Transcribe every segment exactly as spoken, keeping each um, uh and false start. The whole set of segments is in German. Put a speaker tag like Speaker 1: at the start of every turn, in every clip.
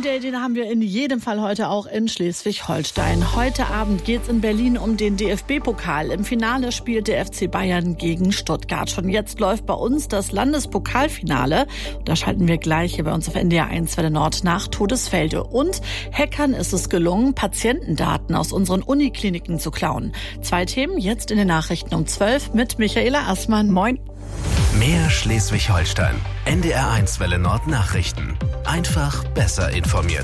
Speaker 1: Derby-Day, den haben wir in jedem Fall heute auch in Schleswig-Holstein. Heute Abend geht's in Berlin um den D F B-Pokal. Im Finale spielt der F C Bayern gegen Stuttgart. Schon jetzt läuft bei uns das Landespokalfinale. Da schalten wir gleich hier bei uns auf N D R eins Welle Nord nach Todesfelde. Und Hackern ist es gelungen, Patientendaten aus unseren Unikliniken zu klauen. Zwei Themen jetzt in den Nachrichten um zwölf mit Michaela Assmann. Moin.
Speaker 2: Mehr Schleswig-Holstein. N D R eins Welle Nord Nachrichten. Einfach besser informiert.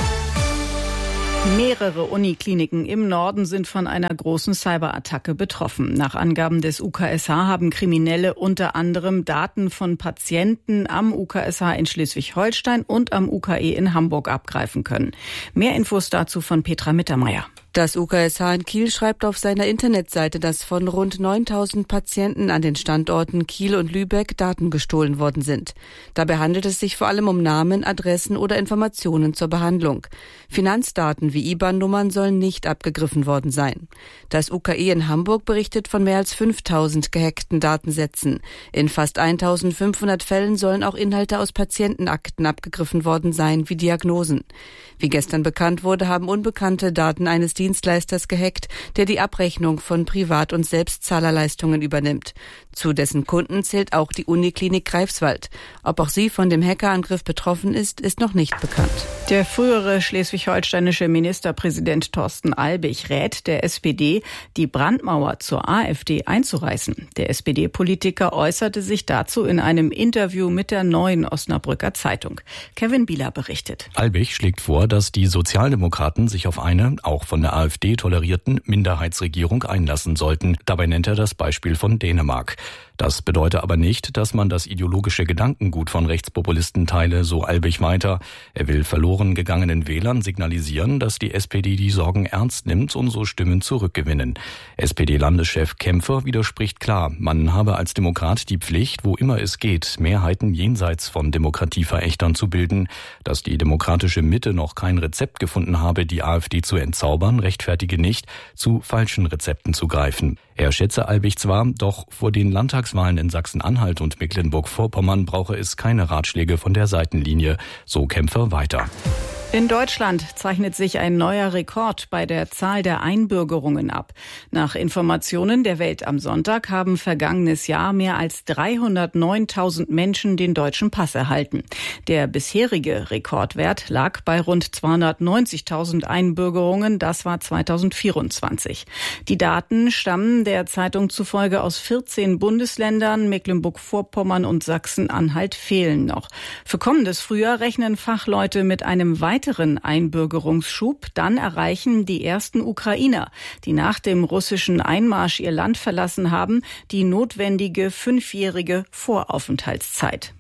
Speaker 3: Mehrere Unikliniken im Norden sind von einer großen Cyberattacke betroffen. Nach Angaben des U K S H haben Kriminelle unter anderem Daten von Patienten am U K S H in Schleswig-Holstein und am U K E in Hamburg abgreifen können. Mehr Infos dazu von Petra Mittermeier.
Speaker 4: Das U K S H in Kiel schreibt auf seiner Internetseite, dass von rund neuntausend Patienten an den Standorten Kiel und Lübeck Daten gestohlen worden sind. Dabei handelt es sich vor allem um Namen, Adressen oder Informationen zur Behandlung. Finanzdaten wie I B A N-Nummern sollen nicht abgegriffen worden sein. Das U K E in Hamburg berichtet von mehr als fünftausend gehackten Datensätzen. In fast eintausendfünfhundert Fällen sollen auch Inhalte aus Patientenakten abgegriffen worden sein, wie Diagnosen. Wie gestern bekannt wurde, haben Unbekannte Daten eines Dienstleisters gehackt, der die Abrechnung von Privat- und Selbstzahlerleistungen übernimmt. Zu dessen Kunden zählt auch die Uniklinik Greifswald. Ob auch sie von dem Hackerangriff betroffen ist, ist noch nicht bekannt.
Speaker 3: Der frühere schleswig-holsteinische Ministerpräsident Thorsten Albig rät der S P D, die Brandmauer zur AfD einzureißen. Der S P D-Politiker äußerte sich dazu in einem Interview mit der Neuen Osnabrücker Zeitung. Kevin Bieler berichtet.
Speaker 5: Albig schlägt vor, dass die Sozialdemokraten sich auf eine, auch von der AfD tolerierten, Minderheitsregierung einlassen sollten. Dabei nennt er das Beispiel von Dänemark. Das bedeutet aber nicht, dass man das ideologische Gedankengut von Rechtspopulisten teile, so Albig weiter. Er will verloren gegangenen Wählern signalisieren, dass die S P D die Sorgen ernst nimmt und so Stimmen zurückgewinnen. S P D-Landeschef Kämpfer widerspricht klar, man habe als Demokrat die Pflicht, wo immer es geht, Mehrheiten jenseits von Demokratieverächtern zu bilden. Dass die demokratische Mitte noch kein Rezept gefunden habe, die AfD zu entzaubern, rechtfertige nicht, zu falschen Rezepten zu greifen. Er schätze Albig zwar, doch vor den Landtagswahlen in Sachsen-Anhalt und Mecklenburg-Vorpommern brauche es keine Ratschläge von der Seitenlinie, so Kämpfer weiter.
Speaker 3: In Deutschland zeichnet sich ein neuer Rekord bei der Zahl der Einbürgerungen ab. Nach Informationen der Welt am Sonntag haben vergangenes Jahr mehr als dreihundertneuntausend Menschen den deutschen Pass erhalten. Der bisherige Rekordwert lag bei rund zweihundertneunzigtausend Einbürgerungen, das war zweitausendvierundzwanzig. Die Daten stammen der Zeitung zufolge aus vierzehn Bundesländern, Mecklenburg-Vorpommern und Sachsen-Anhalt fehlen noch. Für kommendes Frühjahr rechnen Fachleute mit einem weiteren weiteren Einbürgerungsschub. Dann erreichen die ersten Ukrainer, die nach dem russischen Einmarsch ihr Land verlassen haben, die notwendige fünfjährige Voraufenthaltszeit.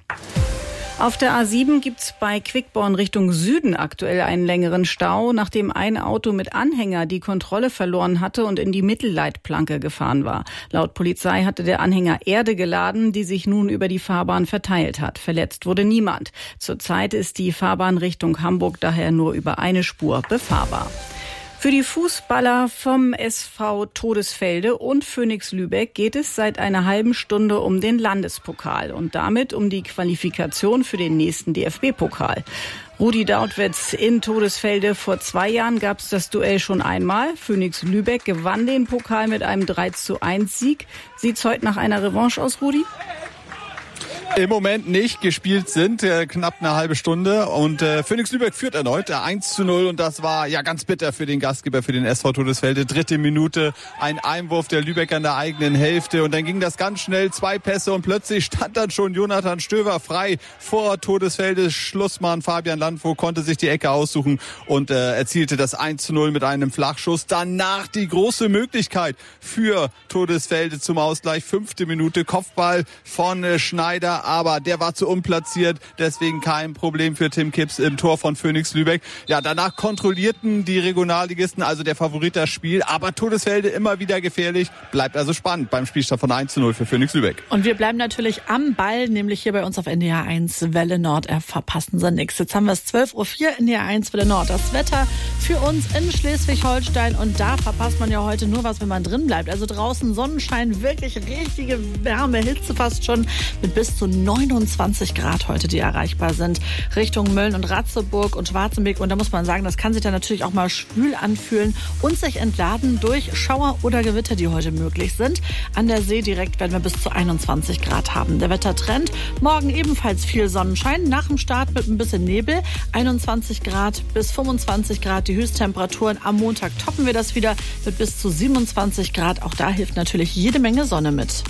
Speaker 3: Auf der A sieben gibt's bei Quickborn Richtung Süden aktuell einen längeren Stau, nachdem ein Auto mit Anhänger die Kontrolle verloren hatte und in die Mittelleitplanke gefahren war. Laut Polizei hatte der Anhänger Erde geladen, die sich nun über die Fahrbahn verteilt hat. Verletzt wurde niemand. Zurzeit ist die Fahrbahn Richtung Hamburg daher nur über eine Spur befahrbar. Für die Fußballer vom S V Todesfelde und Phönix Lübeck geht es seit einer halben Stunde um den Landespokal und damit um die Qualifikation für den nächsten D F B-Pokal. Rudi Dautwitz in Todesfelde. Vor zwei Jahren gab es das Duell schon einmal. Phönix Lübeck gewann den Pokal mit einem drei zu eins Sieg. Sieht's heute nach einer Revanche aus, Rudi?
Speaker 6: Im Moment nicht. Gespielt sind äh, knapp eine halbe Stunde und äh, Phönix Lübeck führt erneut äh, eins zu null und das war ja ganz bitter für den Gastgeber, für den S V Todesfelde. Dritte Minute, ein Einwurf der Lübecker in der eigenen Hälfte und dann ging das ganz schnell, zwei Pässe und plötzlich stand dann schon Jonathan Stöver frei vor Todesfeldes Schlussmann. Fabian Landvogt konnte sich die Ecke aussuchen und äh, erzielte das eins zu null mit einem Flachschuss. Danach die große Möglichkeit für Todesfelde zum Ausgleich. Fünfte Minute, Kopfball von äh, Schneider. Aber der war zu unplatziert, deswegen kein Problem für Tim Kipps im Tor von Phönix Lübeck. Ja, danach kontrollierten die Regionalligisten, also der Favorit, das Spiel, aber Todesfelde immer wieder gefährlich, bleibt also spannend beim Spielstand von eins zu null für Phönix Lübeck.
Speaker 1: Und wir bleiben natürlich am Ball, nämlich hier bei uns auf N D R eins Welle Nord. Er verpassen Sie nichts. Jetzt haben wir es zwölf Uhr vier, N D R eins Welle Nord. Das Wetter für uns in Schleswig-Holstein und da verpasst man ja heute nur was, wenn man drin bleibt. Also draußen Sonnenschein, wirklich richtige Wärme, Hitze fast schon mit bis zu und neunundzwanzig Grad heute, die erreichbar sind. Richtung Mölln und Ratzeburg und Schwarzenberg. Und da muss man sagen, das kann sich dann natürlich auch mal schwül anfühlen und sich entladen durch Schauer oder Gewitter, die heute möglich sind. An der See direkt werden wir bis zu einundzwanzig Grad haben. Der Wettertrend, morgen ebenfalls viel Sonnenschein, nach dem Start mit ein bisschen Nebel. einundzwanzig Grad bis fünfundzwanzig Grad die Höchsttemperaturen. Am Montag toppen wir das wieder mit bis zu siebenundzwanzig Grad. Auch da hilft natürlich jede Menge Sonne mit.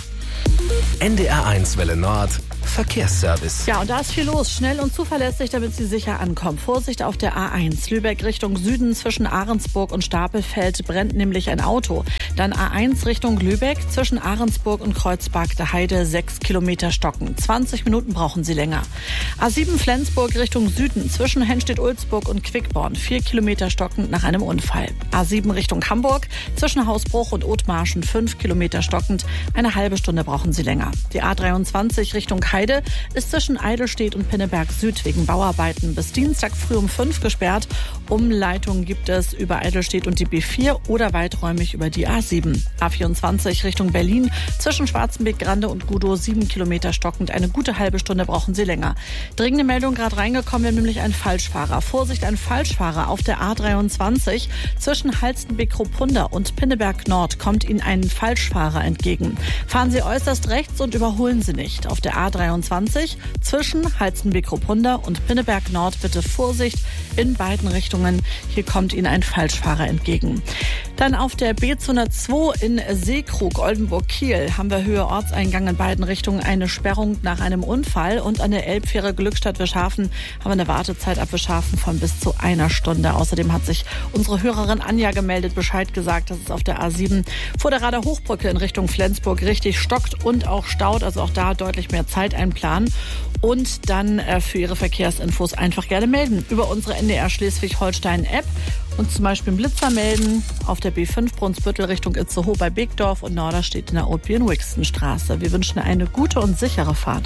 Speaker 2: N D R eins Welle Nord Verkehrsservice.
Speaker 1: Ja, und da ist viel los. Schnell und zuverlässig, damit Sie sicher ankommen. Vorsicht auf der A eins. Lübeck Richtung Süden zwischen Ahrensburg und Stapelfeld brennt nämlich ein Auto. Dann A eins Richtung Lübeck zwischen Ahrensburg und Kreuzberg der Heide sechs Kilometer stocken. zwanzig Minuten brauchen Sie länger. A sieben Flensburg Richtung Süden zwischen Henstedt-Ulzburg und Quickborn. vier Kilometer stockend nach einem Unfall. A sieben Richtung Hamburg zwischen Hausbruch und Othmarschen fünf Kilometer stockend. Eine halbe Stunde brauchen Sie länger. Die A dreiundzwanzig Richtung Heide ist zwischen Eidelstedt und Pinneberg Süd wegen Bauarbeiten bis Dienstag früh um fünf gesperrt. Umleitungen gibt es über Eidelstedt und die B vier oder weiträumig über die A sieben. A vierundzwanzig Richtung Berlin zwischen Schwarzenberg, Grande und Gudow sieben Kilometer stockend. Eine gute halbe Stunde brauchen Sie länger. Dringende Meldung gerade reingekommen, wir haben nämlich einen Falschfahrer. Vorsicht, ein Falschfahrer auf der A dreiundzwanzig zwischen Halstenbek-Kruppunda und Pinneberg Nord kommt Ihnen ein Falschfahrer entgegen. Fahren Sie äußerst rechts und überholen Sie nicht. Auf der A dreiundzwanzig zwischen Halstenbek-Kruppunda und Pinneberg Nord bitte Vorsicht in beiden Richtungen. Hier kommt Ihnen ein Falschfahrer entgegen. Dann auf der B zweihundertzwei in Seekrug, Oldenburg-Kiel, haben wir Höhe Ortseingang in beiden Richtungen eine Sperrung nach einem Unfall. Und an der Elbfähre Glückstadt-Wischhafen haben wir eine Wartezeit ab Wischhafen von bis zu einer Stunde. Außerdem hat sich unsere Hörerin Anja gemeldet, Bescheid gesagt, dass es auf der A sieben vor der Rader Hochbrücke in Richtung Flensburg richtig stockt und auch staut. Also auch da deutlich mehr Zeit einplanen. Und dann äh, für Ihre Verkehrsinfos einfach gerne melden über unsere N D R Schleswig-Holstein-App und zum Beispiel einen Blitzer melden auf der B fünf Brunsbüttel Richtung Itzehoe bei Begdorf und Norderstedt in der Oatby-Wixton-Straße. Wir wünschen eine gute und sichere Fahrt.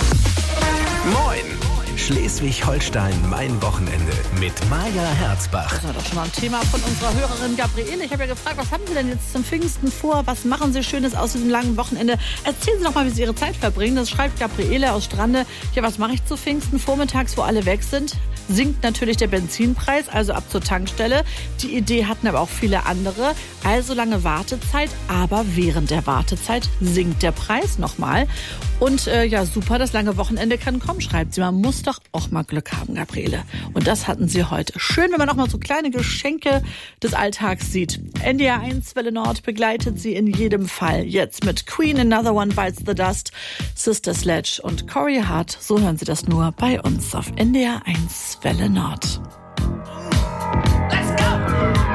Speaker 2: Moin! Schleswig-Holstein, mein Wochenende mit Maja Herzbach.
Speaker 1: Das war doch schon mal ein Thema von unserer Hörerin Gabriele. Ich habe ja gefragt, was haben Sie denn jetzt zum Pfingsten vor? Was machen Sie Schönes aus diesem langen Wochenende? Erzählen Sie doch mal, wie Sie Ihre Zeit verbringen. Das schreibt Gabriele aus Strande. Ja, was mache ich zu Pfingsten? Vormittags, wo alle weg sind, sinkt natürlich der Benzinpreis, also ab zur Tankstelle. Die Idee hatten aber auch viele andere. Also lange Wartezeit, aber während der Wartezeit sinkt der Preis nochmal. Und äh, ja, super, das lange Wochenende kann kommen, schreibt sie. Man muss doch auch mal Glück haben, Gabriele. Und das hatten sie heute. Schön, wenn man auch mal so kleine Geschenke des Alltags sieht. N D R eins Welle Nord begleitet sie in jedem Fall. Jetzt mit Queen, Another One Bites the Dust, Sister Sledge und Corey Hart. So hören Sie das nur bei uns auf N D R eins Welle Nord.